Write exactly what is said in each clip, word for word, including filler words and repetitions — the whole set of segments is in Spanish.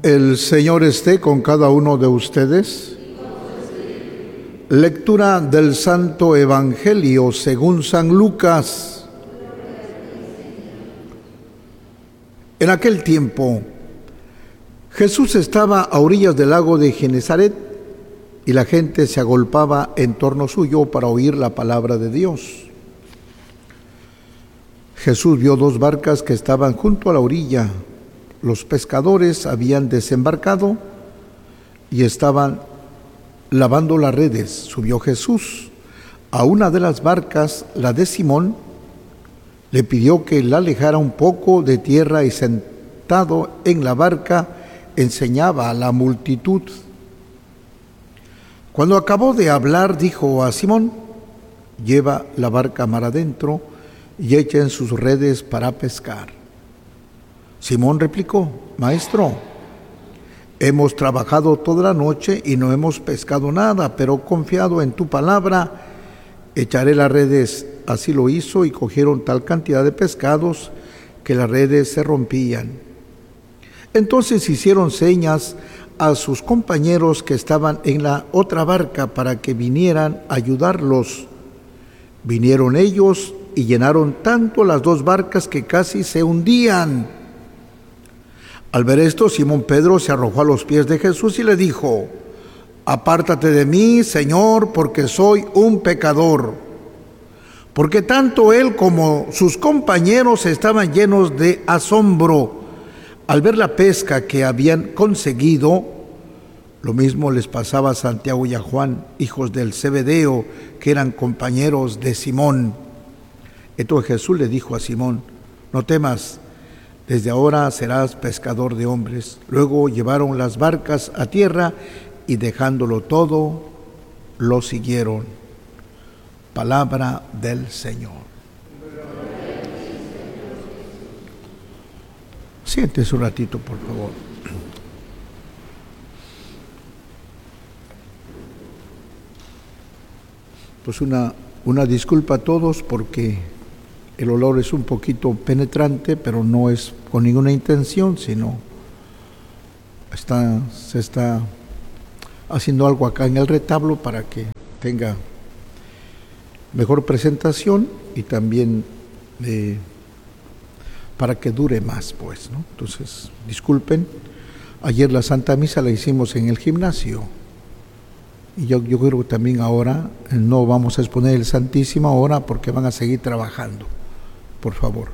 El Señor esté con cada uno de ustedes. Lectura del Santo Evangelio según San Lucas. En aquel tiempo, Jesús estaba a orillas del lago de Genesaret y la gente se agolpaba en torno suyo para oír la palabra de Dios. Jesús vio dos barcas que estaban junto a la orilla. Los pescadores habían desembarcado y estaban lavando las redes. Subió Jesús a una de las barcas, la de Simón, le pidió que la alejara un poco de tierra y sentado en la barca enseñaba a la multitud. Cuando acabó de hablar, dijo a Simón: lleva la barca mar adentro y echen sus redes para pescar. Simón replicó: Maestro, hemos trabajado toda la noche y no hemos pescado nada, pero confiado en tu palabra, echaré las redes. Así lo hizo y cogieron tal cantidad de pescados que las redes se rompían. Entonces hicieron señas a sus compañeros que estaban en la otra barca para que vinieran a ayudarlos. Vinieron ellos y llenaron tanto las dos barcas que casi se hundían. Al ver esto, Simón Pedro se arrojó a los pies de Jesús y le dijo: apártate de mí, Señor, porque soy un pecador. Porque tanto él como sus compañeros estaban llenos de asombro al ver la pesca que habían conseguido. Lo mismo les pasaba a Santiago y a Juan, hijos del Zebedeo, que eran compañeros de Simón. Entonces Jesús le dijo a Simón: no temas, desde ahora serás pescador de hombres. Luego llevaron las barcas a tierra y dejándolo todo, lo siguieron. Palabra del Señor. Siéntese un ratito, por favor. Pues una, una disculpa a todos porque el olor es un poquito penetrante, pero no es con ninguna intención, sino está, se está haciendo algo acá en el retablo para que tenga mejor presentación y también eh, para que dure más, pues, ¿no? Entonces, disculpen, ayer la Santa Misa la hicimos en el gimnasio y yo, yo creo que también ahora no vamos a exponer el Santísimo ahora porque van a seguir trabajando. Por favor.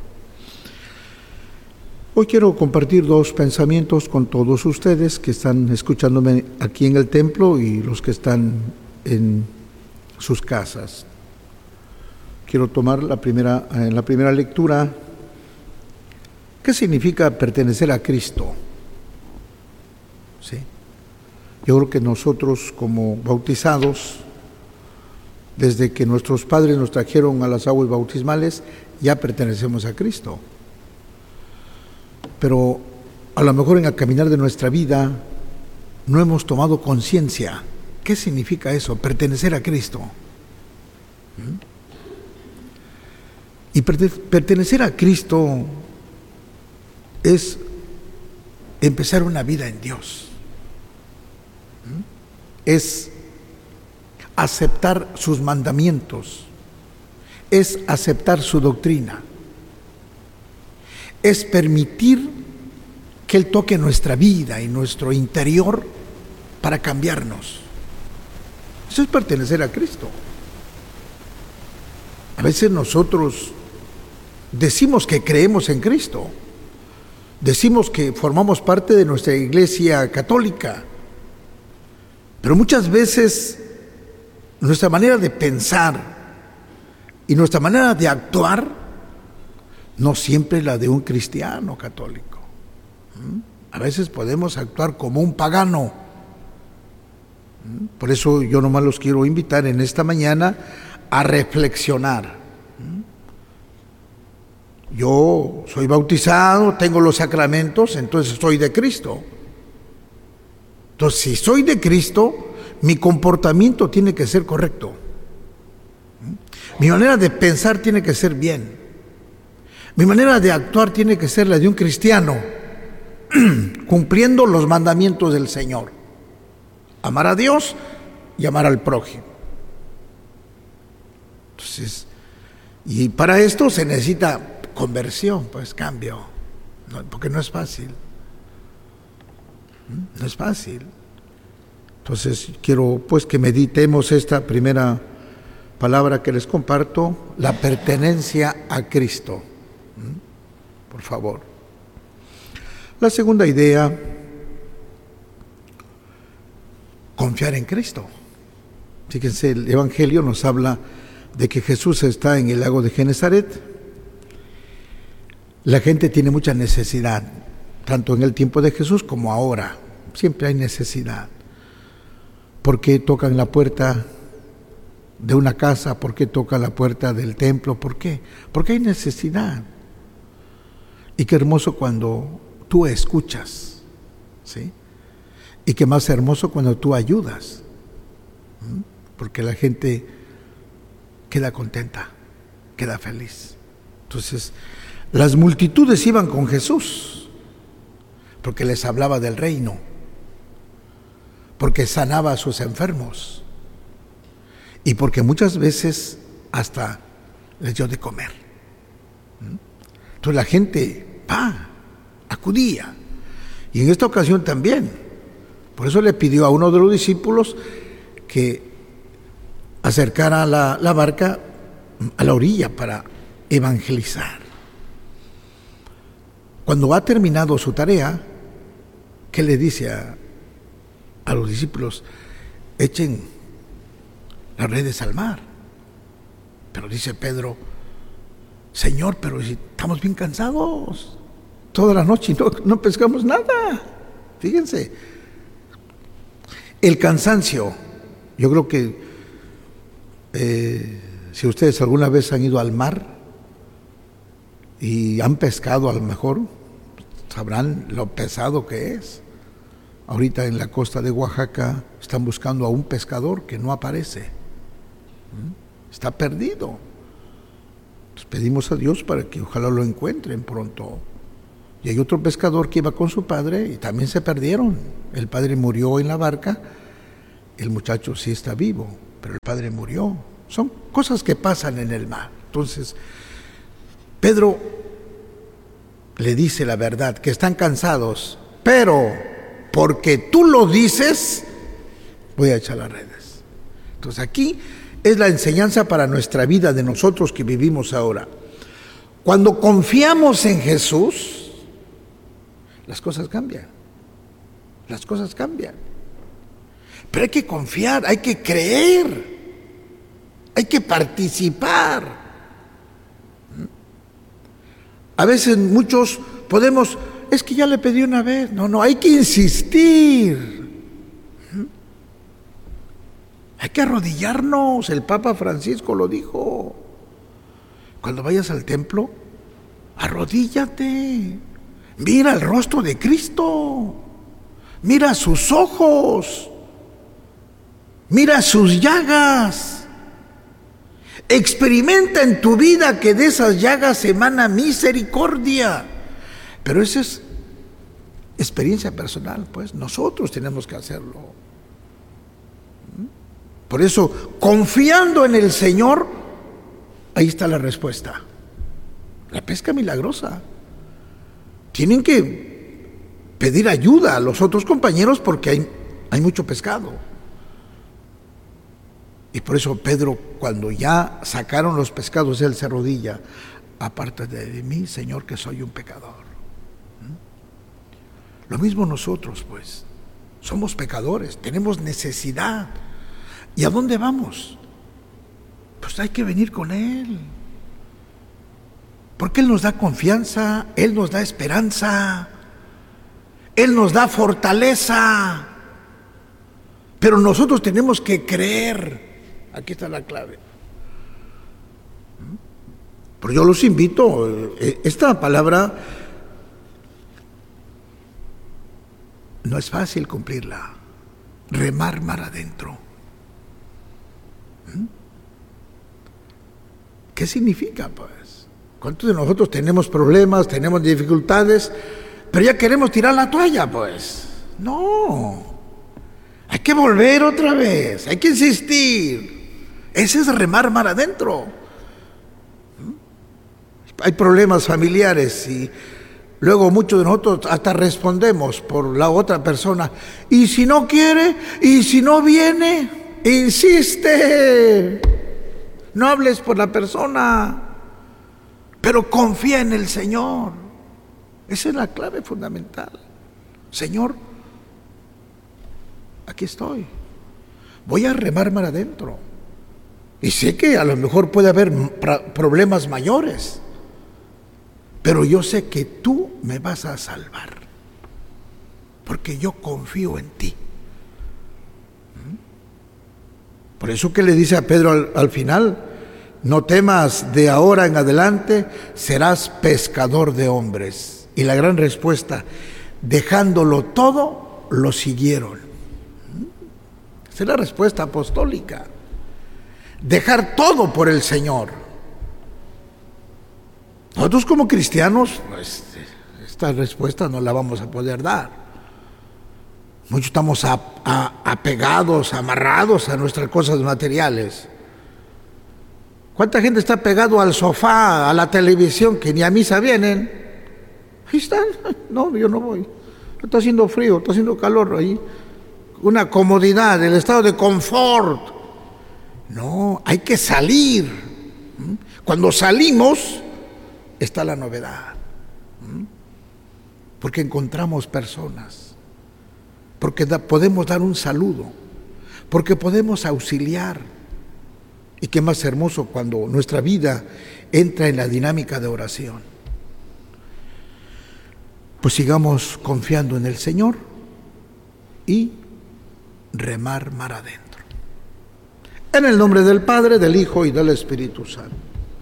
Hoy quiero compartir dos pensamientos con todos ustedes que están escuchándome aquí en el templo y los que están en sus casas. Quiero tomar la primera, en la primera lectura. ¿Qué significa pertenecer a Cristo? ¿Sí? Yo creo que nosotros como bautizados, desde que nuestros padres nos trajeron a las aguas bautismales, ya pertenecemos a Cristo. Pero a lo mejor en el caminar de nuestra vida no hemos tomado conciencia. ¿Qué significa eso? Pertenecer a Cristo. ¿Mm? Y pertenecer a Cristo es empezar una vida en Dios. ¿Mm? Es aceptar sus mandamientos, es aceptar su doctrina, es permitir que Él toque nuestra vida y nuestro interior para cambiarnos. Eso es pertenecer a Cristo. A veces nosotros decimos que creemos en Cristo, decimos que formamos parte de nuestra iglesia católica, pero muchas veces nuestra manera de pensar y nuestra manera de actuar no siempre es la de un cristiano católico. A veces podemos actuar como un pagano. Por eso yo nomás los quiero invitar en esta mañana a reflexionar. Yo soy bautizado, tengo los sacramentos, entonces soy de Cristo. Entonces, si soy de Cristo, mi comportamiento tiene que ser correcto. Mi manera de pensar tiene que ser bien. Mi manera de actuar tiene que ser la de un cristiano. cumpliendo los mandamientos del Señor. Amar a Dios y amar al prójimo. Entonces, y para esto se necesita conversión, pues cambio, no, porque no es fácil. No es fácil. Entonces quiero pues que meditemos esta primera palabra que les comparto, la pertenencia a Cristo. Por favor. La segunda idea, confiar en Cristo. Fíjense, el Evangelio nos habla de que Jesús está en el lago de Genezaret. La gente tiene mucha necesidad, tanto en el tiempo de Jesús como ahora. Siempre hay necesidad. ¿Por qué tocan la puerta de una casa? ¿Por qué tocan la puerta del templo? ¿Por qué? Porque hay necesidad. Y qué hermoso cuando tú escuchas, ¿sí? Y qué más hermoso cuando tú ayudas, ¿sí? Porque la gente queda contenta, queda feliz. Entonces, las multitudes iban con Jesús, porque les hablaba del reino, porque sanaba a sus enfermos, y porque muchas veces hasta les dio de comer. Entonces la gente va, acudía, y en esta ocasión también. Por eso le pidió a uno de los discípulos que acercara la, la barca a la orilla para evangelizar. Cuando ha terminado su tarea, ¿qué le dice a, a los discípulos? Echen las redes al mar. Pero dice Pedro, Señor, pero si estamos bien cansados, toda la noche no, no pescamos nada. Fíjense, el cansancio, yo creo que eh, si ustedes alguna vez han ido al mar y han pescado, a lo mejor sabrán lo pesado que es. Ahorita en la costa de Oaxaca están buscando a un pescador que no aparece, está perdido. Entonces pedimos a Dios para que ojalá lo encuentren pronto. Y hay otro pescador que iba con su padre y también se perdieron. El padre murió en la barca, el muchacho sí está vivo, pero el padre murió. Son cosas que pasan en el mar. Entonces, Pedro le dice la verdad, que están cansados, pero porque tú lo dices, voy a echar las redes. Entonces aquí es la enseñanza para nuestra vida de nosotros que vivimos ahora. Cuando confiamos en Jesús, las cosas cambian. Las cosas cambian. Pero hay que confiar, hay que creer, hay que participar. A veces muchos podemos, es que ya le pedí una vez. No, no, hay que insistir. Hay que arrodillarnos. El Papa Francisco lo dijo. Cuando vayas al templo, arrodíllate. Mira el rostro de Cristo. Mira sus ojos. Mira sus llagas. Experimenta en tu vida que de esas llagas emana misericordia. Pero esa es experiencia personal, pues nosotros tenemos que hacerlo. Por eso, confiando en el Señor, ahí está la respuesta. La pesca milagrosa. Tienen que pedir ayuda a los otros compañeros porque hay, hay mucho pescado. Y por eso Pedro, cuando ya sacaron los pescados, él se arrodilla. Apártate de mí, Señor, que soy un pecador. ¿Mm? Lo mismo nosotros, pues. Somos pecadores, tenemos necesidad. ¿Y a dónde vamos? Pues hay que venir con Él. Porque Él nos da confianza, Él nos da esperanza, Él nos da fortaleza. Pero nosotros tenemos que creer. Aquí está la clave. Pero yo los invito, esta palabra no es fácil cumplirla. Remar mar adentro. ¿Qué significa, pues? ¿Cuántos de nosotros tenemos problemas, tenemos dificultades? pero ya queremos tirar la toalla, pues. No, hay que volver otra vez, hay que insistir. Ese es remar mar adentro. Hay problemas familiares y luego muchos de nosotros hasta respondemos por la otra persona. Y si no quiere, y si no viene, insiste. No hables por la persona, pero confía en el Señor. Esa es la clave fundamental. Señor, aquí estoy. Voy a remar mar adentro. Y sé que a lo mejor puede haber problemas mayores, pero yo sé que tú me vas a salvar, porque yo confío en ti. Por eso que le dice a Pedro al, al final: no temas, de ahora en adelante serás pescador de hombres. Y la gran respuesta: dejándolo todo, lo siguieron. Esa es la respuesta apostólica. Dejar todo por el Señor. Nosotros como cristianos, pues, esta respuesta no la vamos a poder dar. Muchos estamos a, a, apegados, amarrados a nuestras cosas materiales. ¿Cuánta gente está pegado al sofá, a la televisión, que ni a misa vienen? Ahí están. No, yo no voy. Está haciendo frío, está haciendo calor ahí. Una comodidad, el estado de confort. No, hay que salir. Cuando salimos está la novedad. Porque encontramos personas. Porque da, podemos dar un saludo. Porque podemos auxiliar. Y qué más hermoso cuando nuestra vida entra en la dinámica de oración. Pues sigamos confiando en el Señor y remar mar adentro. En el nombre del Padre, del Hijo y del Espíritu Santo.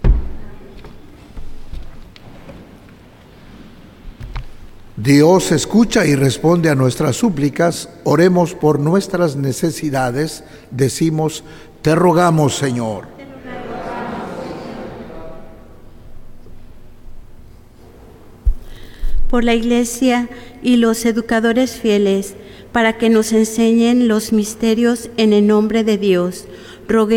Dios escucha y responde a nuestras súplicas. Oremos por nuestras necesidades. Decimos: te rogamos, Señor. Por la Iglesia y los educadores fieles, para que nos enseñen los misterios en el nombre de Dios. Roguemos